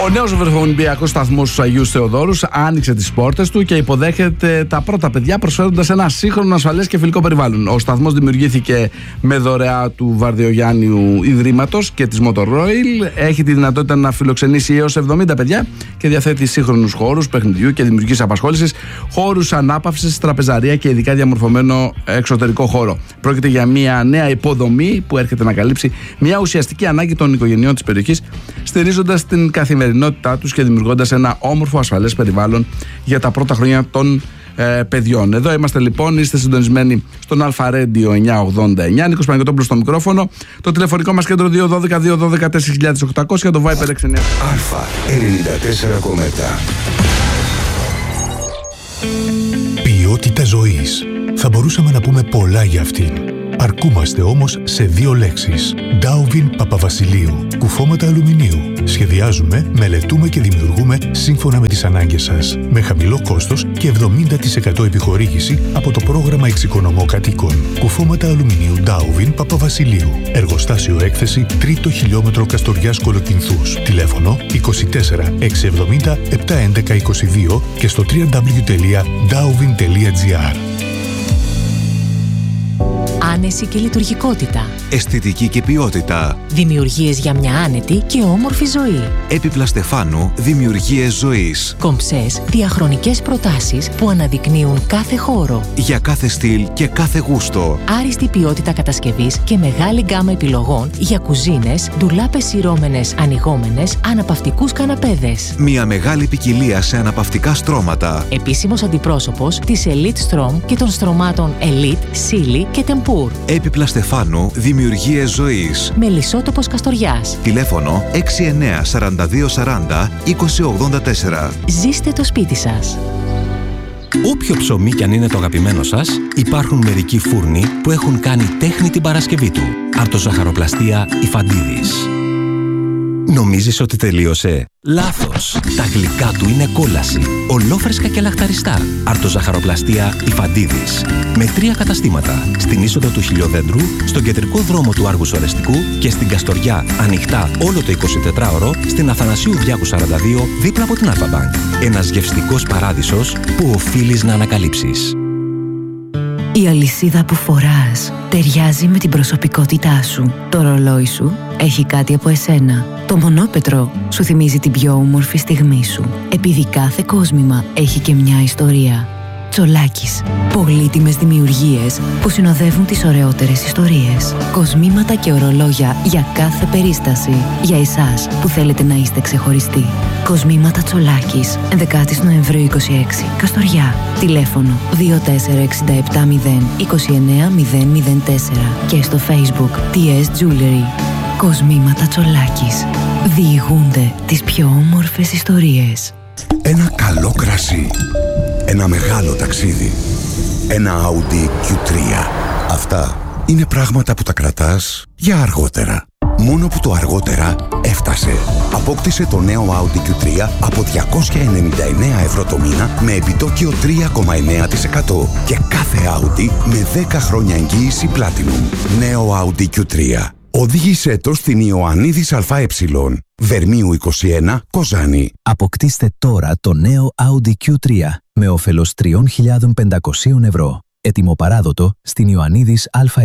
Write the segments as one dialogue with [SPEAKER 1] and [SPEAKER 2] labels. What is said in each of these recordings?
[SPEAKER 1] Ο νέος βρεφονιπιακός σταθμός του Αγίου Θεοδόρου άνοιξε τις πόρτες του και υποδέχεται τα πρώτα παιδιά, προσφέροντας ένα σύγχρονο, ασφαλές και φιλικό περιβάλλον. Ο σταθμός δημιουργήθηκε με δωρεά του Βαρδιογιάννιου Ιδρύματος και της Motoroil. Έχει τη δυνατότητα να φιλοξενήσει έως 70 παιδιά και διαθέτει σύγχρονους χώρους παιχνιδιού και δημιουργικής απασχόλησης, χώρους ανάπαυσης, τραπεζαρία και ειδικά διαμορφωμένο εξωτερικό χώρο. Πρόκειται για μια νέα υποδομή που έρχεται να καλύψει μια ουσιαστική ανάγκη των οικογενειών της περιοχής, στηρίζοντας την καθημερινότητά τους και δημιουργώντας ένα όμορφο, ασφαλές περιβάλλον για τα πρώτα χρόνια των παιδιών. Εδώ είμαστε λοιπόν, είστε συντονισμένοι στον Αλφα Radio 989. Νίκος Παναγιωτόπουλος στο μικρόφωνο. Το τηλεφωνικό μας κέντρο 212-212-4800, το Viper 69.
[SPEAKER 2] Αλφα 94,7. Ποιότητα ζωής. Θα μπορούσαμε να πούμε πολλά για αυτήν. Αρκούμαστε όμως σε δύο λέξεις. Ντάουβιν Παπαβασιλείου. Κουφώματα αλουμινίου. Σχεδιάζουμε, μελετούμε και δημιουργούμε σύμφωνα με τις ανάγκες σας. Με χαμηλό κόστος και 70% επιχορήγηση από το πρόγραμμα Εξοικονομώ Κατοίκων. Κουφώματα αλουμινίου Ντάουβιν Παπαβασιλείου. Εργοστάσιο έκθεση 3ο χιλιόμετρο Καστοριάς Κολοκυνθούς. Τηλέφωνο 24 670 711 22 και στο www.dauvin.gr.
[SPEAKER 3] Άνεση και λειτουργικότητα.
[SPEAKER 4] Αισθητική και ποιότητα.
[SPEAKER 3] Δημιουργίες για μια άνετη και όμορφη ζωή.
[SPEAKER 4] Έπιπλα Στεφάνου, δημιουργίες ζωής.
[SPEAKER 3] Κομψές, διαχρονικές προτάσεις που αναδεικνύουν κάθε χώρο.
[SPEAKER 4] Για κάθε στυλ και κάθε γούστο.
[SPEAKER 3] Άριστη ποιότητα κατασκευής και μεγάλη γκάμα επιλογών για κουζίνες, ντουλάπες σειρώμενες, ανοιγόμενες, αναπαυτικούς καναπέδες.
[SPEAKER 4] Μια μεγάλη ποικιλία σε αναπαυτικά στρώματα.
[SPEAKER 3] Επίσημος αντιπρόσωπος της Elite Strom και των στρωμάτων Elite, Silly και Tempur.
[SPEAKER 4] Έπιπλα Στεφάνου, δημιουργίες ζωής.
[SPEAKER 3] Μελισσότοπος Καστοριάς.
[SPEAKER 4] Τηλέφωνο 69 42 40 20 84.
[SPEAKER 3] Ζήστε το σπίτι σας.
[SPEAKER 5] Όποιο ψωμί κι αν είναι το αγαπημένο σας, υπάρχουν μερικοί φούρνοι που έχουν κάνει τέχνη την Παρασκευή του. Αρτοζαχαροπλαστεία Ιφαντίδης. Νομίζεις ότι τελείωσε? Λάθος! Τα γλυκά του είναι κόλαση. Ολόφρεσκα και λαχταριστά. Αρτοζαχαροπλαστεία Ιφαντίδης. Με 3 καταστήματα. Στην είσοδο του Χιλιοδέντρου, στον κεντρικό δρόμο του Άργους Ορεστικού και στην Καστοριά, ανοιχτά όλο το 24ωρο, στην Αθανασίου Διάκου 42, δίπλα από την Αλφα-Μπανκ. Ένας γευστικός παράδεισος που οφείλεις να ανακαλύψεις.
[SPEAKER 6] Η αλυσίδα που φοράς ταιριάζει με την προσωπικότητά σου. Το ρολόι σου έχει κάτι από εσένα. Το μονόπετρο σου θυμίζει την πιο όμορφη στιγμή σου. Επειδή κάθε κόσμημα έχει και μια ιστορία. Τσολάκης. Πολύτιμες δημιουργίες που συνοδεύουν τις ωραιότερες ιστορίες. Κοσμήματα και ορολόγια για κάθε περίσταση. Για εσάς που θέλετε να είστε ξεχωριστοί. Κοσμήματα Τσολάκης. 11 Νοεμβρίου 26. Καστοριά. Τηλέφωνο 2467 029 004 και στο Facebook TS Jewelry. Κοσμήματα Τσολάκης. Διηγούνται τις πιο όμορφες ιστορίες.
[SPEAKER 2] Ένα καλό κρασί. Ένα μεγάλο ταξίδι. Ένα Audi Q3. Αυτά είναι πράγματα που τα κρατάς για αργότερα. Μόνο που το αργότερα έφτασε. Απόκτησε το νέο Audi Q3 από 299 ευρώ το μήνα με επιτόκιο 3,9% και κάθε Audi με 10 χρόνια εγγύηση Platinum. Νέο Audi Q3. Οδήγησέ το στην Ιωαννίδης ΑΕ, Βερμίου 21, Κοζάνη.
[SPEAKER 7] Αποκτήστε τώρα το νέο Audi Q3 με όφελος 3.500 ευρώ. Έτοιμο παράδοτο στην Ιωαννίδης ΑΕ.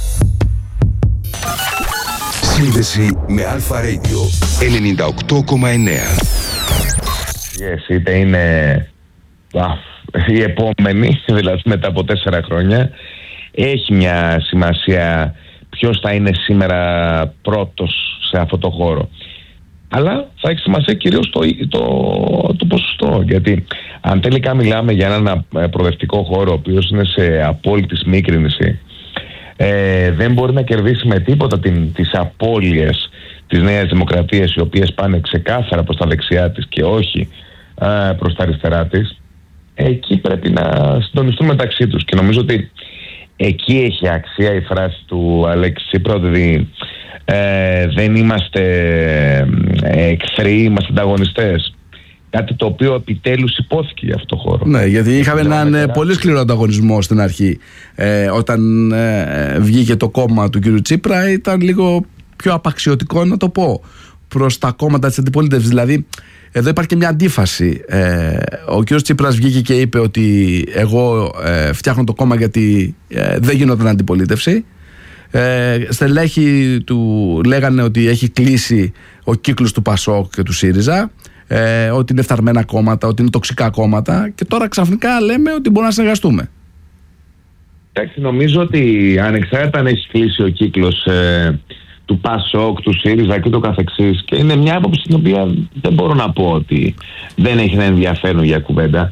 [SPEAKER 2] Σύνδεση με Αλφα Radio 98,9.
[SPEAKER 8] Yes, είτε είναι η επόμενη, δηλαδή μετά από 4 χρόνια, έχει μια σημασία ποιος θα είναι σήμερα πρώτος σε αυτό το χώρο. Αλλά θα έχει σημασία κυρίως το ποσοστό. Γιατί αν τελικά μιλάμε για έναν προοδευτικό χώρο ο οποίος είναι σε απόλυτη σμίκρινση, δεν μπορεί να κερδίσει με τίποτα τις απώλειες της Νέας Δημοκρατίας, οι οποίες πάνε ξεκάθαρα προς τα δεξιά της και όχι προς τα αριστερά της. Εκεί πρέπει να συντονιστούν μεταξύ τους και νομίζω ότι εκεί έχει αξία η φράση του Αλέξη Τσίπρα ότι δεν είμαστε εχθροί, είμαστε ανταγωνιστές. Κάτι το οποίο επιτέλους υπόθηκε για αυτό το χώρο.
[SPEAKER 1] Ναι, γιατί είχαμε έναν πολύ σκληρό ανταγωνισμό στην αρχή. Όταν βγήκε το κόμμα του κ. Τσίπρα ήταν λίγο πιο απαξιωτικό να το πω. προς τα κόμματα της αντιπολίτευσης. Δηλαδή, εδώ υπάρχει και μια αντίφαση. Ο κ. Τσίπρας βγήκε και είπε ότι εγώ φτιάχνω το κόμμα γιατί δεν γινόταν αντιπολίτευση. Στελέχη του λέγανε ότι έχει κλείσει ο κύκλος του ΠΑΣΟΚ και του ΣΥΡΙΖΑ, ότι είναι φθαρμένα κόμματα, ότι είναι τοξικά κόμματα, και τώρα ξαφνικά λέμε ότι μπορούμε να συνεργαστούμε.
[SPEAKER 8] Εντάξει, νομίζω ότι ανεξάρτητα αν έχει κλείσει ο κύκλος του ΠΑΣΟΚ, του ΣΥΡΙΖΑ και το καθεξής, και είναι μια άποψη την οποία δεν μπορώ να πω ότι δεν έχει ένα ενδιαφέρον για κουβέντα,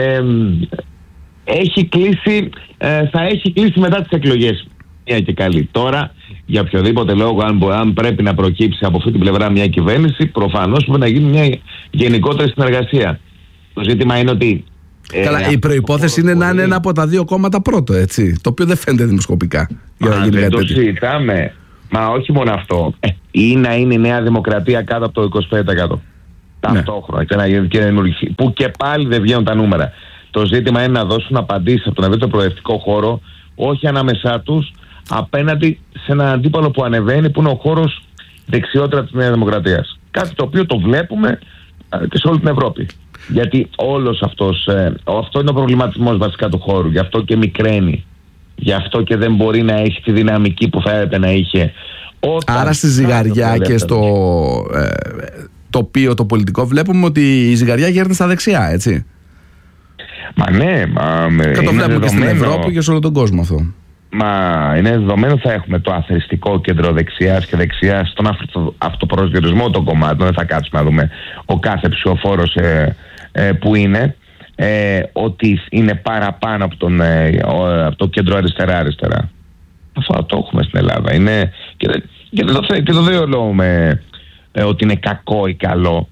[SPEAKER 8] έχει κλείσει, θα έχει κλείσει μετά τις εκλογές. Μια και καλή. Τώρα, για οποιοδήποτε λόγο, αν πρέπει να προκύψει από αυτή την πλευρά μια κυβέρνηση, προφανώς πρέπει να γίνει μια γενικότερη συνεργασία. Το ζήτημα είναι ότι...
[SPEAKER 1] Καλά, η προϋπόθεση είναι να είναι ένα από τα δύο κόμματα πρώτο, έτσι, το οποίο δεν φαίνεται δημοσκοπικά.
[SPEAKER 8] Δεν το συζητάμε. Μα όχι μόνο αυτό. Ή να είναι η Νέα Δημοκρατία κάτω από το 25%. Ταυτόχρονα. Που και πάλι δεν βγαίνουν τα νούμερα. Το ζήτημα είναι να δώσουν απαντήσεις από τον ευρύτερο προοδευτικό χώρο, όχι ανάμεσά τους, απέναντι σε έναν αντίπαλο που ανεβαίνει, που είναι ο χώρος δεξιότερα της Νέας Δημοκρατίας. Κάτι το οποίο το βλέπουμε και σε όλη την Ευρώπη. Γιατί όλος αυτός, αυτό είναι ο προβληματισμός βασικά του χώρου. Γι' αυτό και μικραίνει. Γι' αυτό και δεν μπορεί να έχει τη δυναμική που θα έπρεπε να είχε.
[SPEAKER 1] Άρα στη ζυγαριά και στο τοπίο το πολιτικό βλέπουμε ότι η ζυγαριά γέρνει στα δεξιά, έτσι.
[SPEAKER 8] Μα ναι,
[SPEAKER 1] και το βλέπουμε και στην Ευρώπη και σε όλο τον κόσμο αυτό.
[SPEAKER 8] Μα είναι δεδομένο, θα έχουμε το αθρηστικό κέντρο δεξιάς και δεξιάς στον αυτοπροσδιορισμό των κομμάτων. Δεν θα κάτσουμε να δούμε ο κάθε ψηφοφόρος που είναι, ότι είναι παραπάνω από το κέντρο αριστερά-αριστερά. Αυτό το έχουμε στην Ελλάδα. Είναι, και δεν το λέω ότι είναι κακό ή καλό.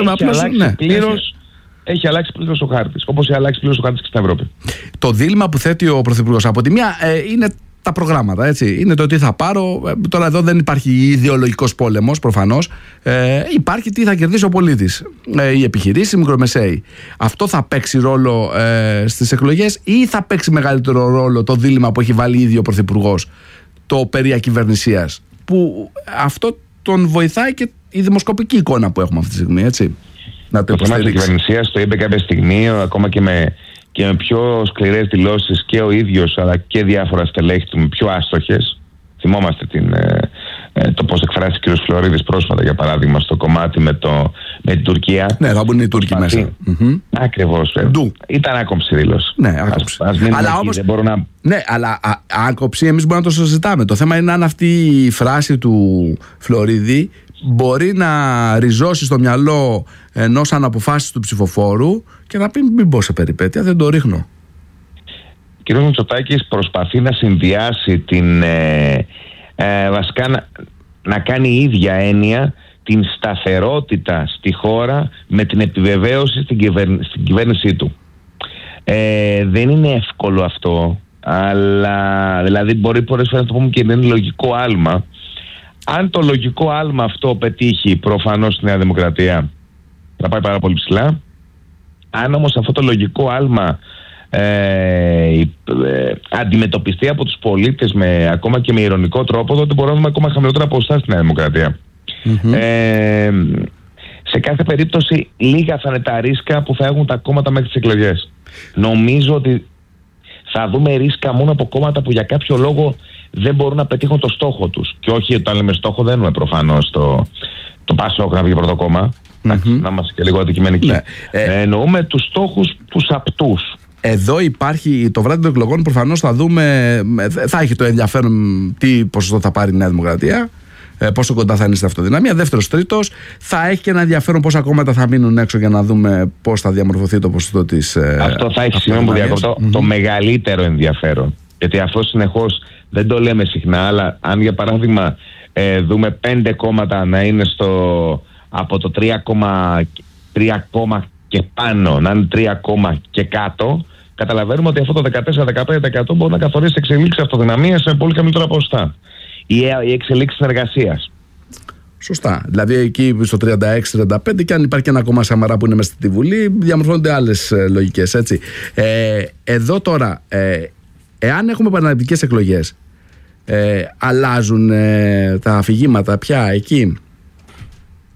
[SPEAKER 8] Έχει αλλάξει πλήρως ο χάρτης, όπως έχει αλλάξει πλήρως ο χάρτης και στην Ευρώπη.
[SPEAKER 1] Το δίλημμα που θέτει ο Πρωθυπουργός από τη μία είναι τα προγράμματα, έτσι. Είναι το τι θα πάρω. Τώρα εδώ δεν υπάρχει ιδεολογικός πόλεμος, προφανώς. Υπάρχει τι θα κερδίσει ο πολίτης. Οι επιχειρήσεις, οι μικρομεσαίοι. Αυτό θα παίξει ρόλο στις εκλογές, ή θα παίξει μεγαλύτερο ρόλο το δίλημμα που έχει βάλει ήδη ο Πρωθυπουργός, το περί ακυβερνησίας, που αυτό τον βοηθάει και η δημοσκοπική εικόνα που έχουμε αυτή τη στιγμή, έτσι.
[SPEAKER 8] Το θέμα της κυβερνησίας το είπε κάποια στιγμή, ακόμα και με πιο σκληρές δηλώσεις, και ο ίδιος αλλά και διάφορα στελέχη του, με πιο άστοχες. Θυμόμαστε το πώς εκφράστηκε ο κ. Φλωρίδης πρόσφατα, για παράδειγμα, στο κομμάτι με την Τουρκία.
[SPEAKER 1] Ναι, θα μπουν οι Τούρκοι μέσα.
[SPEAKER 8] Ακριβώς. Ήταν άκομψη δήλωση.
[SPEAKER 1] Ναι, άκομψη.
[SPEAKER 8] Αλλά όμως, δεν μπορώ να...
[SPEAKER 1] Ναι, αλλά άκομψη εμείς μπορούμε να το συζητάμε. Το θέμα είναι αν αυτή η φράση του Φλωρίδη μπορεί να ριζώσει στο μυαλό ενός αναποφάσιστου ψηφοφόρου και να πει μην μπω σε περιπέτεια, δεν το ρίχνω.
[SPEAKER 8] Ο κ. Μητσοτάκης προσπαθεί να συνδυάσει βασικά να κάνει η ίδια έννοια την σταθερότητα στη χώρα με την επιβεβαίωση στην κυβέρνησή του. Δεν είναι εύκολο αυτό, αλλά δηλαδή μπορεί πολλές φορές να το πούμε και δεν είναι λογικό άλμα. Αν το λογικό άλμα αυτό πετύχει, προφανώς στη Νέα Δημοκρατία θα πάει πάρα πολύ ψηλά. Αν όμως αυτό το λογικό άλμα αντιμετωπιστεί από τους πολίτες ακόμα και με ειρωνικό τρόπο, τότε μπορούμε να δούμε ακόμα χαμηλότερα ποσοστά στη Νέα Δημοκρατία. Σε κάθε περίπτωση λίγα θα είναι τα ρίσκα που θα έχουν τα κόμματα μέχρι τις εκλογές. Νομίζω ότι θα δούμε ρίσκα μόνο από κόμματα που για κάποιο λόγο δεν μπορούν να πετύχουν το στόχο τους. Και όχι, όταν λέμε στόχο, δεν εννοούμε προφανώς το ΠΑΣΟΚ να βγει πρώτο κόμμα. Να είμαστε και λίγο αντικειμενικοί. Εννοούμε τους στόχους τους απτούς.
[SPEAKER 1] Εδώ υπάρχει το βράδυ των εκλογών, προφανώς θα δούμε, θα έχει το ενδιαφέρον τι ποσοστό θα πάρει η Νέα Δημοκρατία, πόσο κοντά θα είναι στην αυτοδυναμία. Δεύτερος, τρίτος, θα έχει και ένα ενδιαφέρον πόσα κόμματα θα μείνουν έξω για να δούμε πώς θα διαμορφωθεί το ποσοστό της.
[SPEAKER 8] Αυτό θα έχει, συγγνώμη που διακόπτω, το μεγαλύτερο ενδιαφέρον. Γιατί αυτό συνεχώς δεν το λέμε συχνά, αλλά αν για παράδειγμα δούμε 5 κόμματα να είναι από το 3 και πάνω, να είναι 3 και κάτω, καταλαβαίνουμε ότι αυτό το 14-15% μπορεί να καθορίσει εξελίξεις αυτοδυναμίας σε πολύ χαμηλότερα ποσοστά. Η εξελίξη συνεργασίας.
[SPEAKER 1] Σωστά. Δηλαδή εκεί στο 36-35, και αν υπάρχει και ένα κόμμα Σαμαρά που είναι μέσα στη Βουλή, διαμορφώνονται άλλες λογικές, έτσι. Εδώ τώρα, εάν έχουμε πανελλαδικές εκλογές, αλλάζουν τα αφηγήματα πια εκεί?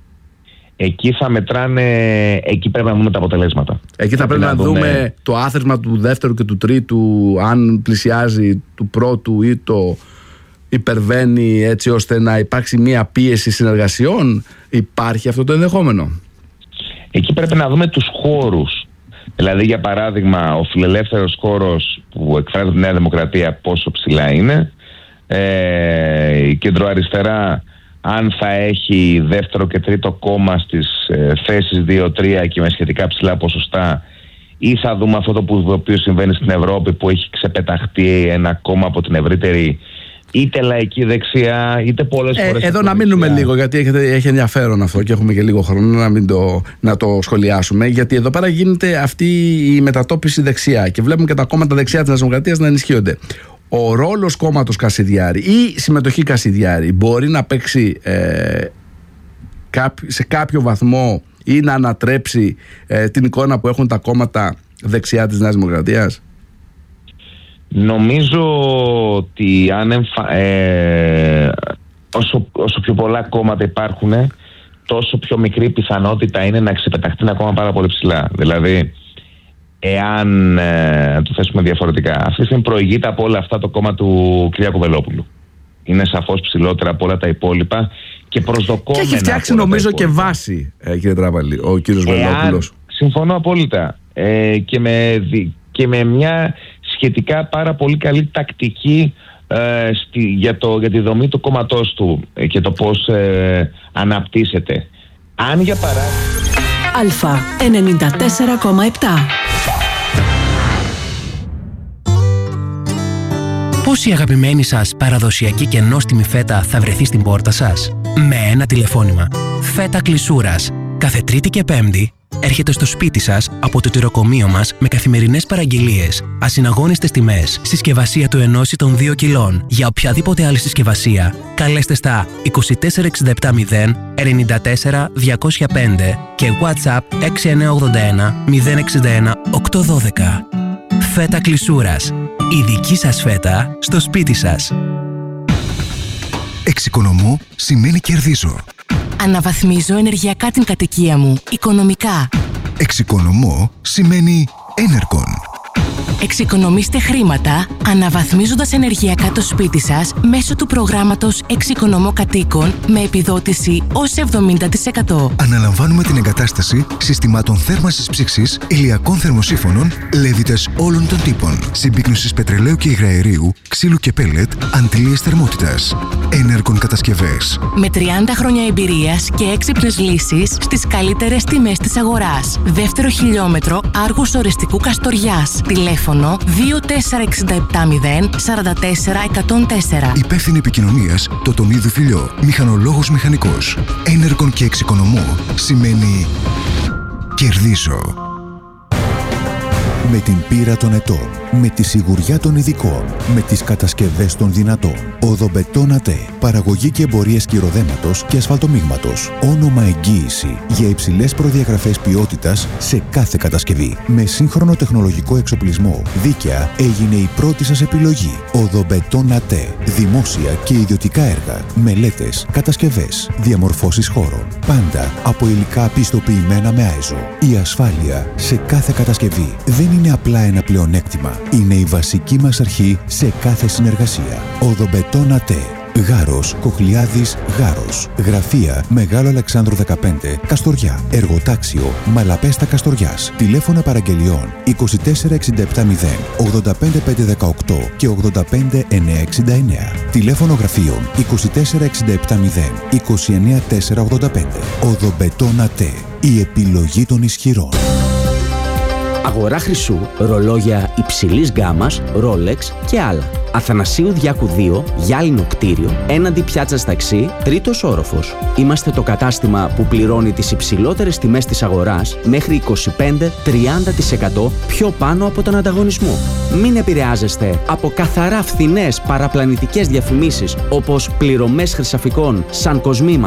[SPEAKER 8] εκεί θα μετράνε, εκεί πρέπει να δούμε τα αποτελέσματα.
[SPEAKER 1] Εκεί θα πρέπει να δούμε το άθροισμα του δεύτερου και του τρίτου, αν πλησιάζει του πρώτου ή το υπερβαίνει, έτσι ώστε να υπάρξει μια πίεση συνεργασιών. Υπάρχει αυτό το ενδεχόμενο?
[SPEAKER 8] Εκεί πρέπει να δούμε τους χώρους. Δηλαδή, για παράδειγμα, ο φιλελεύθερος χώρος που εκφράζει τη Νέα Δημοκρατία πόσο ψηλά είναι. Η κεντροαριστερά, αν θα έχει δεύτερο και τρίτο κόμμα στις θέσεις 2-3 και με σχετικά ψηλά ποσοστά, ή θα δούμε αυτό το οποίο συμβαίνει στην Ευρώπη, που έχει ξεπεταχτεί ένα κόμμα από την ευρύτερη είτε λαϊκή δεξιά, είτε πολλές φορές.
[SPEAKER 1] Εδώ να μείνουμε λίγο, γιατί έχει ενδιαφέρον αυτό και έχουμε και λίγο χρόνο να το σχολιάσουμε. Γιατί εδώ πέρα γίνεται αυτή η μετατόπιση δεξιά και βλέπουμε και τα κόμματα δεξιά της Δημοκρατίας να ενισχύονται. Ο ρόλος κόμματος Κασιδιάρη ή συμμετοχή Κασιδιάρη μπορεί να παίξει σε κάποιο βαθμό ή να ανατρέψει την εικόνα που έχουν τα κόμματα δεξιά της Νέας Δημοκρατίας?
[SPEAKER 8] Νομίζω ότι όσο πιο πολλά κόμματα υπάρχουν, τόσο πιο μικρή πιθανότητα είναι να ξεπεταχτεί ένα κόμμα πάρα πολύ ψηλά. Δηλαδή, εάν το θέσουμε διαφορετικά, αυτή τη στιγμή προηγείται από όλα αυτά το κόμμα του Κυριάκου Βελόπουλου. Είναι σαφώς ψηλότερα από όλα τα υπόλοιπα και προσδοκόμενα.
[SPEAKER 1] Και έχει φτιάξει νομίζω και βάση, κύριε Τράβαλη, ο κύριος Βελόπουλος.
[SPEAKER 8] Συμφωνώ απόλυτα. Και με μια σχετικά πάρα πολύ καλή τακτική για τη δομή του κόμματός του και το πώς αναπτύσσεται. Αν για παράδειγμα...
[SPEAKER 9] Α, 94,7.
[SPEAKER 10] Πώς η αγαπημένη σας παραδοσιακή και νόστιμη φέτα θα βρεθεί στην πόρτα σας? Με ένα τηλεφώνημα. Φέτα Κλεισούρας. Κάθε Τρίτη και Πέμπτη έρχεται στο σπίτι σας από το τυροκομείο μας με καθημερινές παραγγελίες, ασυναγώνιστες τιμές, συσκευασία του 1 ή των 2 κιλών. Για οποιαδήποτε άλλη συσκευασία, καλέστε στα 24670 94 205 και WhatsApp 6981 061 812. Φέτα Κλεισούρας. Η δική σας φέτα στο σπίτι σας.
[SPEAKER 11] Εξοικονομώ σημαίνει κερδίζω.
[SPEAKER 3] Αναβαθμίζω ενεργειακά την κατοικία μου, οικονομικά.
[SPEAKER 11] Εξοικονομώ σημαίνει Enercon.
[SPEAKER 3] Εξοικονομήστε χρήματα αναβαθμίζοντας ενεργειακά το σπίτι σας μέσω του προγράμματος Εξοικονομώ Κατοίκων με επιδότηση ως 70%.
[SPEAKER 11] Αναλαμβάνουμε την εγκατάσταση συστημάτων θέρμανσης ψήξης, ηλιακών θερμοσύφωνων, λέβητες όλων των τύπων, συμπίκνωσης πετρελαίου και υγραερίου, ξύλου και πέλετ, αντλίες θερμότητας. Enercon κατασκευές.
[SPEAKER 3] Με 30 χρόνια εμπειρίας και έξυπνες λύσεις στις καλύτερες τιμές της αγοράς. Δεύτερο χιλιόμετρο Άργους Ορεστικού Καστοριάς. Τηλέφωνο 24670 44 104.
[SPEAKER 11] Υπεύθυνη επικοινωνίας Τοτονίδου Φιλιό. Μηχανολόγος μηχανικός. Enercon και εξοικονομώ σημαίνει κερδίζω. Με την πείρα των ετών, με τη σιγουριά των ειδικών, με τις κατασκευές των δυνατών. Οδομπετόν ΑΤΕ. Παραγωγή και εμπορία σκυροδέματος και ασφαλτομίγματος. Όνομα εγγύηση για υψηλές προδιαγραφές ποιότητας σε κάθε κατασκευή. Με σύγχρονο τεχνολογικό εξοπλισμό, δίκαια έγινε η πρώτη σας επιλογή. Οδομπετόν ΑΤΕ. Δημόσια και ιδιωτικά έργα, μελέτες, κατασκευές, διαμορφώσεις χώρων. Πάντα από υλικά πιστοποιημένα με ISO. Η ασφάλεια σε κάθε κατασκευή δεν είναι απλά ένα πλεονέκτημα. Είναι η βασική μας αρχή σε κάθε συνεργασία. Οδομπετόν ΑΤΕ. Γάρος, Κοχλιάδης, Γάρος. Γραφεία Μεγάλο Αλεξάνδρου 15, Καστοριά. Εργοτάξιο Μαλαπέστα Καστοριάς. Τηλέφωνα παραγγελιών 24670 85518 και 85969. Τηλέφωνο γραφείων 24670 29485. Οδομπετόν ΑΤΕ. Η επιλογή των ισχυρών.
[SPEAKER 12] Αγορά χρυσού, ρολόγια υψηλής γκάμας, Rolex και άλλα. Αθανασίου Διάκου 2, γυάλινο κτίριο, έναντι πιάτσας ταξί, τρίτος όροφος. Είμαστε το κατάστημα που πληρώνει τις υψηλότερες τιμές της αγοράς μέχρι 25-30% πιο πάνω από τον ανταγωνισμό. Μην επηρεάζεστε από καθαρά φθηνές παραπλανητικές διαφημίσεις όπως πληρωμές χρυσαφικών σαν κοσμήματα.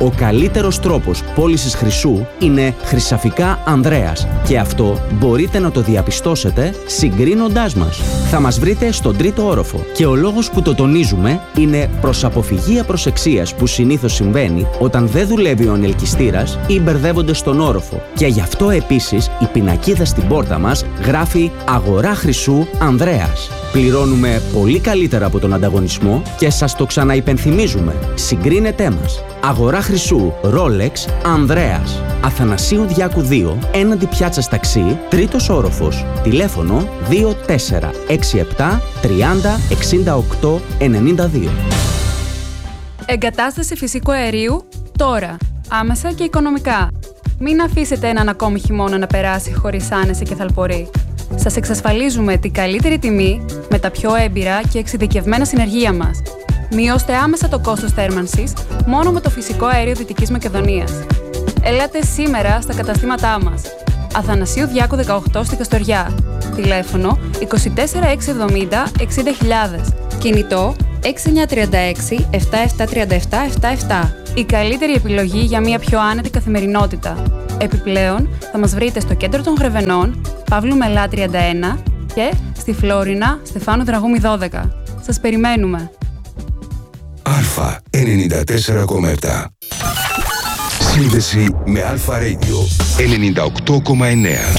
[SPEAKER 12] Ο καλύτερος τρόπος πώλησης χρυσού είναι Χρυσαφικά Ανδρέας και αυτό μπορείτε να το διαπιστώσετε συγκρίνοντάς μας. Θα μας βρείτε στον 3ο όροφο και ο λόγος που το τονίζουμε είναι προς αποφυγή απροσεξίας που συνήθως συμβαίνει όταν δεν δουλεύει ο ανελκυστήρας ή μπερδεύονται στον όροφο. Και γι' αυτό επίσης η πινακίδα στην πόρτα μας γράφει «Αγορά χρυσού Ανδρέας». Πληρώνουμε πολύ καλύτερα από τον ανταγωνισμό και σας το ξαναυπενθυμίζουμε. Συγκρίνετέ μας. Αγορά χρυσού Rolex Ανδρέας. Αθανασίου Διάκου 2, έναντι πιάτσας ταξί, 3ος όροφος. Τηλέφωνο 2467 30 68 92.
[SPEAKER 13] Εγκατάσταση φυσικού αερίου τώρα. Άμεσα και οικονομικά. Μην αφήσετε έναν ακόμη χειμώνα να περάσει χωρίς άνεση και θαλπορή. Σας εξασφαλίζουμε την καλύτερη τιμή με τα πιο έμπειρα και εξειδικευμένα συνεργεία μας. Μειώστε άμεσα το κόστος θέρμανσης μόνο με το φυσικό αέριο Δυτικής Μακεδονίας. Ελάτε σήμερα στα καταστήματά μας. Αθανασίου Διάκου 18 στη Καστοριά. Τηλέφωνο 24670 60.000. Κινητό 6936 7737 77. Η καλύτερη επιλογή για μια πιο άνετη καθημερινότητα. Επιπλέον, θα μας βρείτε στο κέντρο των Γρεβενών, Παύλου Μελά 31 και στη Φλόρινα, Στεφάνου Δραγούμη 12. Σας περιμένουμε.
[SPEAKER 14] Αλφα 94,7. Σύνδεση με Αλφα Radio 98,9.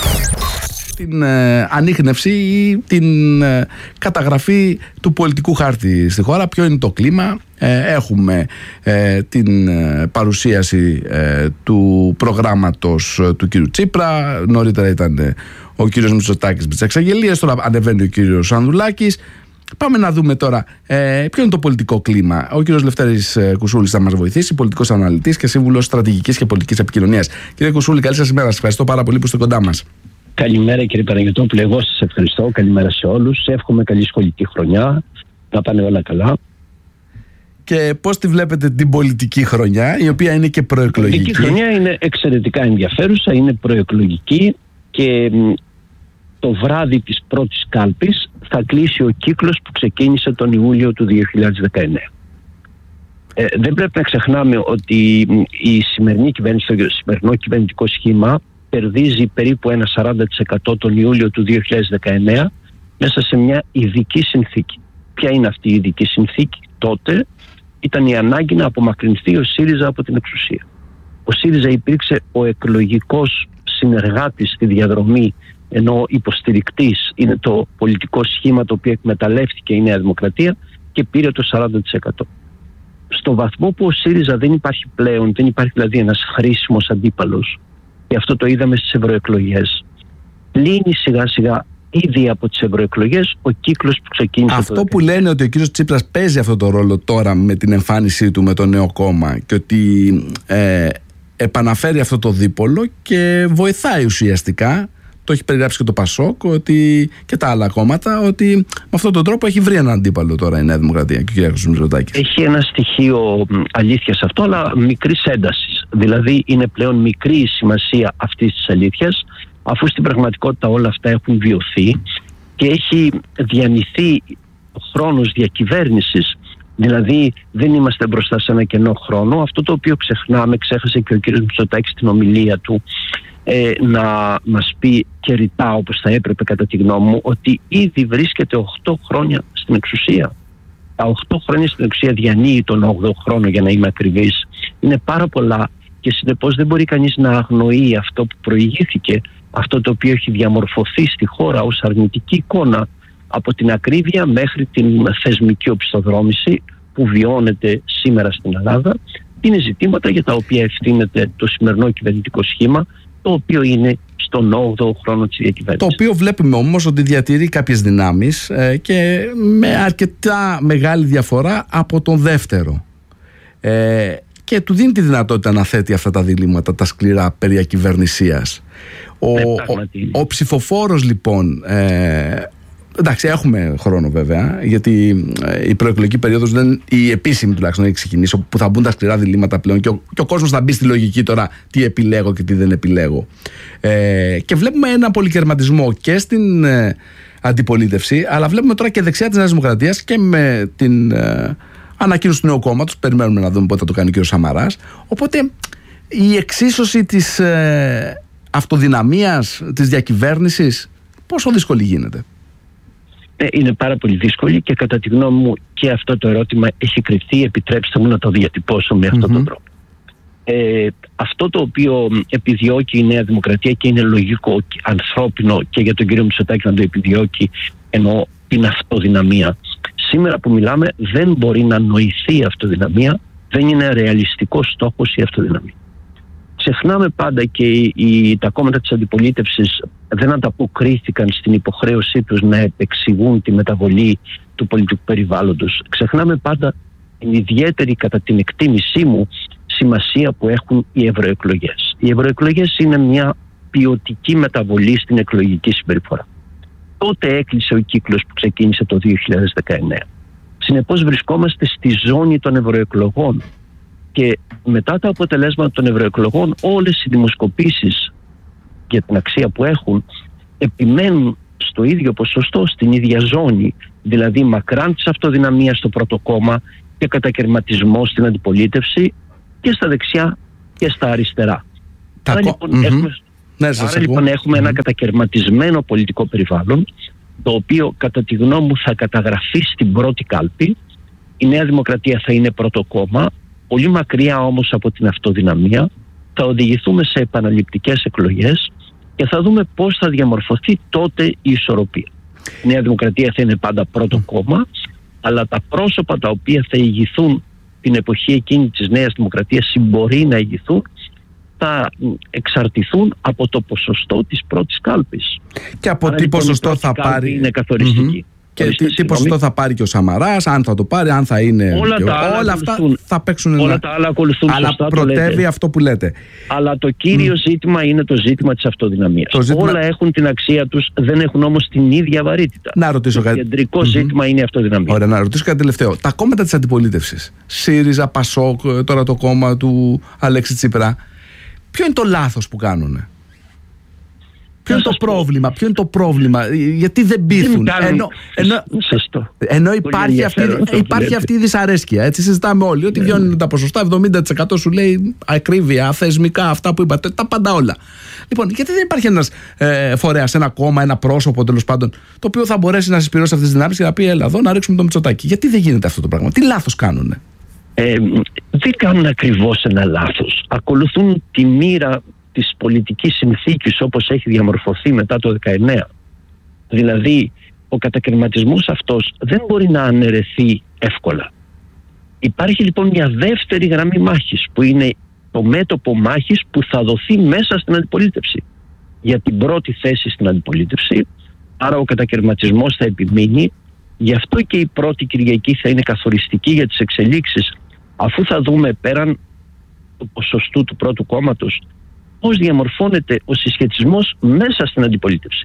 [SPEAKER 1] Την ανίχνευση ή την καταγραφή του πολιτικού χάρτη στη χώρα. Ποιο είναι το κλίμα? Έχουμε την παρουσίαση του προγράμματος του κύριου Τσίπρα. Νωρίτερα ήταν ο κύριος Μητσοτάκης με τις εξαγγελίες. Τώρα ανεβαίνει ο κύριος Ανδρουλάκης. Πάμε να δούμε τώρα ποιο είναι το πολιτικό κλίμα. Ο κύριος Λευτέρης Κουσούλης θα μας βοηθήσει, πολιτικός αναλυτής και σύμβουλος στρατηγικής και πολιτικής επικοινωνίας. Κύριε Κουσούλη, καλή σας ημέρα. Σας ευχαριστώ πάρα πολύ που είστε κοντά μας.
[SPEAKER 15] Καλημέρα κύριε Παναγιωτόπουλε, εγώ σας ευχαριστώ. Καλημέρα σε όλους. Εύχομαι καλή σχολική χρονιά, να πάνε όλα καλά.
[SPEAKER 1] Και πώς τη βλέπετε την πολιτική χρονιά, η οποία είναι και προεκλογική?
[SPEAKER 15] Η πολιτική χρονιά είναι εξαιρετικά ενδιαφέρουσα, είναι προεκλογική και το βράδυ της πρώτης κάλπης θα κλείσει ο κύκλος που ξεκίνησε τον Ιούλιο του 2019. Δεν πρέπει να ξεχνάμε ότι η σημερινή κυβέρνηση, το σημερινό κυβερνητικό σχήμα κερδίζει περίπου ένα 40% τον Ιούλιο του 2019 μέσα σε μια ειδική συνθήκη. Ποια είναι αυτή η ειδική συνθήκη? Τότε ήταν η ανάγκη να απομακρυνθεί ο ΣΥΡΙΖΑ από την εξουσία. Ο ΣΥΡΙΖΑ υπήρξε ο εκλογικός συνεργάτης στη διαδρομή, ενώ υποστηρικτής είναι το πολιτικό σχήμα το οποίο εκμεταλλεύτηκε η Νέα Δημοκρατία και πήρε το 40%. Στο βαθμό που ο ΣΥΡΙΖΑ δεν υπάρχει πλέον, δεν υπάρχει δηλαδή ένας χρήσιμος αντίπαλος, και αυτό το είδαμε στις ευρωεκλογές, λύνει σιγά σιγά ήδη από τις ευρωεκλογές ο κύκλος που ξεκίνησε.
[SPEAKER 1] Αυτό που λένε ότι ο κύριος Τσίπρας παίζει αυτό το ρόλο τώρα με την εμφάνισή του με το νέο κόμμα και ότι επαναφέρει αυτό το δίπολο και βοηθάει ουσιαστικά, το έχει περιγράψει και το Πασόκ ότι, και τα άλλα κόμματα, ότι με αυτόν τον τρόπο έχει βρει έναν αντίπαλο τώρα η Νέα Δημοκρατία και ο κ. Μητσοτάκης.
[SPEAKER 15] Έχει ένα στοιχείο αλήθειας αυτό, αλλά μικρής έντασης. Δηλαδή είναι πλέον μικρή η σημασία αυτής της αλήθειας, αφού στην πραγματικότητα όλα αυτά έχουν βιωθεί και έχει διανυθεί ο χρόνος διακυβέρνησης. Δηλαδή δεν είμαστε μπροστά σε ένα κενό χρόνο. Αυτό το οποίο ξέχασε και ο κ. Μητσοτάκης στην ομιλία του, να μας πει και ρητά, όπως θα έπρεπε κατά τη γνώμη μου, ότι ήδη βρίσκεται 8 χρόνια στην εξουσία. Τα 8 χρόνια στην εξουσία διανύει τον 8ο χρόνο, για να είμαι ακριβής. Είναι πάρα πολλά και συνεπώς δεν μπορεί κανείς να αγνοεί αυτό που προηγήθηκε, αυτό το οποίο έχει διαμορφωθεί στη χώρα ως αρνητική εικόνα, από την ακρίβεια μέχρι την θεσμική οπισθοδρόμηση που βιώνεται σήμερα στην Ελλάδα. Είναι ζητήματα για τα οποία ευθύνεται το σημερινό κυβερνητικό σχήμα, το οποίο είναι στον 8ο χρόνο της διακυβέρνησης.
[SPEAKER 1] Το οποίο βλέπουμε όμως ότι διατηρεί κάποιες δυνάμεις και με αρκετά μεγάλη διαφορά από τον δεύτερο. Και του δίνει τη δυνατότητα να θέτει αυτά τα διλήμματα, τα σκληρά περί ακυβερνησίας. Ο ψηφοφόρος λοιπόν... εντάξει, έχουμε χρόνο βέβαια, γιατί η προεκλογική περίοδος, η επίσημη τουλάχιστον, έχει ξεκινήσει, που θα μπουν τα σκληρά διλήμματα πλέον και ο κόσμος θα μπει στη λογική τώρα τι επιλέγω και τι δεν επιλέγω. Και βλέπουμε ένα πολυκερματισμό και στην αντιπολίτευση, αλλά βλέπουμε τώρα και δεξιά της Νέας Δημοκρατίας και με την ανακοίνωση του νέου κόμματος. Περιμένουμε να δούμε πότε θα το κάνει ο κ. Σαμαράς. Οπότε η εξίσωση της αυτοδυναμίας, της διακυβέρνησης, πόσο δύσκολη γίνεται?
[SPEAKER 15] Είναι πάρα πολύ δύσκολη και κατά τη γνώμη μου και αυτό το ερώτημα έχει κρυφθεί. Επιτρέψτε μου να το διατυπώσω με αυτόν τον τρόπο. Αυτό το οποίο επιδιώκει η Νέα Δημοκρατία, και είναι λογικό, ανθρώπινο και για τον κύριο Μητσοτάκη να το επιδιώκει, εννοώ την αυτοδυναμία. Σήμερα που μιλάμε δεν μπορεί να νοηθεί η αυτοδυναμία, δεν είναι ρεαλιστικός στόχος η αυτοδυναμία. Ξεχνάμε πάντα και τα κόμματα της αντιπολίτευσης δεν ανταποκρίθηκαν στην υποχρέωσή τους να επεξηγούν τη μεταβολή του πολιτικού περιβάλλοντος. Ξεχνάμε πάντα την ιδιαίτερη, κατά την εκτίμησή μου, σημασία που έχουν οι ευρωεκλογές. Οι ευρωεκλογές είναι μια ποιοτική μεταβολή στην εκλογική συμπεριφορά. Τότε έκλεισε ο κύκλος που ξεκίνησε το 2019. Συνεπώς βρισκόμαστε στη ζώνη των ευρωεκλογών και μετά τα αποτελέσματα των ευρωεκλογών όλες οι δημοσκοπήσεις για την αξία που έχουν επιμένουν στο ίδιο ποσοστό, στην ίδια ζώνη, δηλαδή μακράν της αυτοδυναμίας στο πρώτο κόμμα και κατακαιρματισμό στην αντιπολίτευση και στα δεξιά και στα αριστερά. Άρα λοιπόν έχουμε ένα κατακαιρματισμένο πολιτικό περιβάλλον, το οποίο κατά τη γνώμη μου θα καταγραφεί στην πρώτη κάλπη. Η Νέα Δημοκρατία θα είναι πρώτο κόμμα, πολύ μακριά όμως από την αυτοδυναμία. Θα οδηγηθούμε σε επαναληπτικές εκλογές και θα δούμε πώς θα διαμορφωθεί τότε η ισορροπία. Η Νέα Δημοκρατία θα είναι πάντα πρώτο κόμμα, αλλά τα πρόσωπα τα οποία θα ηγηθούν την εποχή εκείνη της Νέας Δημοκρατίας ή μπορεί να ηγηθούν, θα εξαρτηθούν από το ποσοστό της πρώτης κάλπης.
[SPEAKER 1] Και από τι ποσοστό θα πάρει.
[SPEAKER 15] Είναι καθοριστική.
[SPEAKER 1] Και τι ποσοστό θα πάρει και ο Σαμαράς, αν θα το πάρει, αν θα είναι. Όλα αυτά θα παίξουν.
[SPEAKER 15] Όλα τα άλλα ακολουθούν.
[SPEAKER 1] Αλλά
[SPEAKER 15] σωστά,
[SPEAKER 1] πρωτεύει αυτό που λέτε.
[SPEAKER 15] Αλλά το κύριο ζήτημα είναι το ζήτημα της αυτοδυναμίας. Όλα έχουν την αξία τους, δεν έχουν όμως την ίδια βαρύτητα.
[SPEAKER 1] Να ρωτήσω κάτι.
[SPEAKER 15] Το κεντρικό ζήτημα είναι η αυτοδυναμία.
[SPEAKER 1] Ωραία, να ρωτήσω κάτι τελευταίο. Τα κόμματα της αντιπολίτευσης, ΣΥΡΙΖΑ, ΠΑΣΟΚ, τώρα το κόμμα του Αλέξη Τσίπρα, ποιο είναι το λάθος που κάνουνε? Ποιο είναι το πρόβλημα, γιατί δεν πείθουν? Ενώ υπάρχει αυτή η δυσαρέσκεια. Έτσι συζητάμε όλοι ότι βγαίνουν τα ποσοστά, 70% σου λέει ακρίβεια, θεσμικά, αυτά που είπατε, τα πάντα όλα. Λοιπόν, γιατί δεν υπάρχει ένας φορέας, ένα κόμμα, ένα πρόσωπο τέλος πάντων, το οποίο θα μπορέσει να συσπηρώσει αυτές τις δυνάμεις και να πει έλα εδώ να ρίξουμε το Μητσοτάκη? Γιατί δεν γίνεται αυτό το πράγμα? Τι λάθος κάνουνε?
[SPEAKER 15] Δεν κάνουν ακριβώς ένα λάθος. Ακολουθούν τη μοίρα της πολιτικής συνθήκης όπως έχει διαμορφωθεί μετά το 19. Δηλαδή ο κατακαιρματισμός αυτός δεν μπορεί να αναιρεθεί εύκολα. Υπάρχει λοιπόν μια δεύτερη γραμμή μάχης που είναι το μέτωπο μάχης που θα δοθεί μέσα στην αντιπολίτευση για την πρώτη θέση στην αντιπολίτευση. Άρα ο κατακαιρματισμός θα επιμείνει. Γι' αυτό και η πρώτη Κυριακή θα είναι καθοριστική για τις εξελίξεις, αφού θα δούμε πέραν του ποσοστού του πρώτου κόμματος πώς διαμορφώνεται ο συσχετισμός μέσα στην αντιπολίτευση.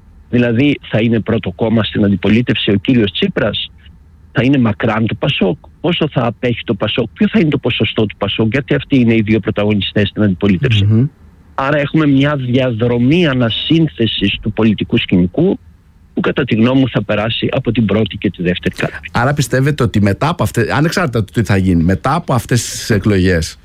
[SPEAKER 15] Δηλαδή θα είναι πρώτο κόμμα στην αντιπολίτευση ο κύριος Τσίπρας, θα είναι μακράν το ΠΑΣΟΚ, πόσο θα απέχει το ΠΑΣΟΚ, ποιο θα είναι το ποσοστό του ΠΑΣΟΚ, γιατί αυτοί είναι οι δύο πρωταγωνιστές στην αντιπολίτευση. Άρα έχουμε μια διαδρομή ανασύνθεσης του πολιτικού σκηνικού που κατά τη γνώμη μου θα περάσει από την πρώτη και τη δεύτερη κάλπη.
[SPEAKER 1] Άρα πιστεύετε ότι μετά από αυτές, ανεξάρτητα του τι θα γίνει, μετά από αυτές τις εκλογές,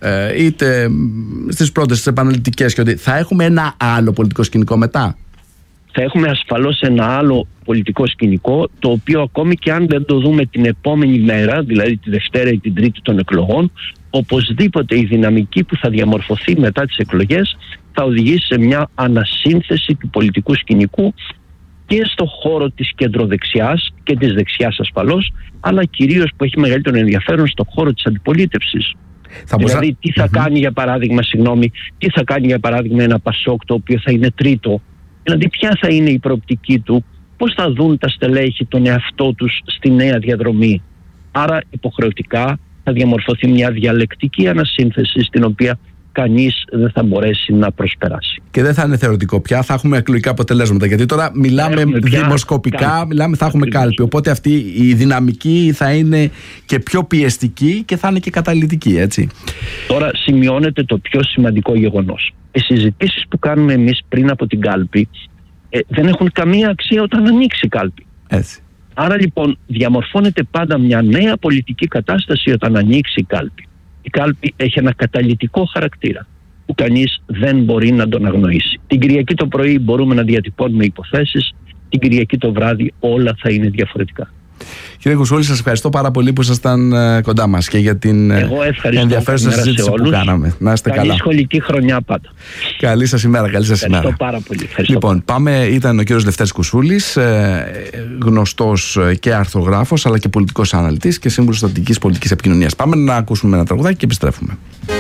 [SPEAKER 1] είτε στις πρώτες, στις επαναληπτικές, και ότι θα έχουμε ένα άλλο πολιτικό σκηνικό μετά?
[SPEAKER 15] Θα έχουμε ασφαλώς ένα άλλο πολιτικό σκηνικό, το οποίο ακόμη και αν δεν το δούμε την επόμενη μέρα, δηλαδή τη Δευτέρα ή την Τρίτη των εκλογών, οπωσδήποτε η δυναμική που θα διαμορφωθεί μετά τις εκλογές θα οδηγήσει σε μια ανασύνθεση του πολιτικού σκηνικού και στο χώρο της κεντροδεξιάς και της δεξιάς ασφαλώς, αλλά κυρίως που έχει μεγαλύτερο ενδιαφέρον στο χώρο της αντιπολίτευσης. Δηλαδή τι θα κάνει για παράδειγμα, τι θα κάνει για παράδειγμα ένα ΠΑΣΟΚ το οποίο θα είναι τρίτο? Δηλαδή ποια θα είναι η προοπτική του, πώς θα δουν τα στελέχη τον εαυτό τους στη νέα διαδρομή? Άρα υποχρεωτικά θα διαμορφωθεί μια διαλεκτική ανασύνθεση στην οποία κανείς δεν θα μπορέσει να προσπεράσει.
[SPEAKER 1] Και δεν θα είναι θεωρητικό πια, θα έχουμε εκλογικά αποτελέσματα. Γιατί τώρα μιλάμε δημοσκοπικά, θα έχουμε κάλπη. Οπότε αυτή η δυναμική θα είναι και πιο πιεστική και θα είναι και καταλυτική, έτσι.
[SPEAKER 15] Τώρα σημειώνεται το πιο σημαντικό γεγονός. Οι συζητήσεις που κάνουμε εμείς πριν από την κάλπη δεν έχουν καμία αξία όταν ανοίξει η κάλπη.
[SPEAKER 1] Έτσι.
[SPEAKER 15] Άρα λοιπόν διαμορφώνεται πάντα μια νέα πολιτική κατάσταση όταν ανοίξει η κάλπη. Η κάλπη έχει ένα καταλυτικό χαρακτήρα που κανείς δεν μπορεί να τον αγνοήσει. Την Κυριακή το πρωί μπορούμε να διατυπώνουμε υποθέσεις, την Κυριακή το βράδυ όλα θα είναι διαφορετικά.
[SPEAKER 1] Κύριε Κουσούλη, σας ευχαριστώ πάρα πολύ που ήσασταν κοντά μας και για την ενδιαφέρουσα συζήτηση που κάναμε. Να είστε καλά.
[SPEAKER 15] Καλή σχολική χρονιά πάντα.
[SPEAKER 1] Καλή σας ημέρα.
[SPEAKER 15] Ευχαριστώ πάρα πολύ.
[SPEAKER 1] Λοιπόν, ήταν ο κύριος Λευτέρης Κουσούλης, γνωστός και αρθρογράφος αλλά και πολιτικός αναλυτής και σύμβουλος στρατηγικής πολιτικής επικοινωνίας. Πάμε να ακούσουμε ένα τραγουδάκι και επιστρέφουμε.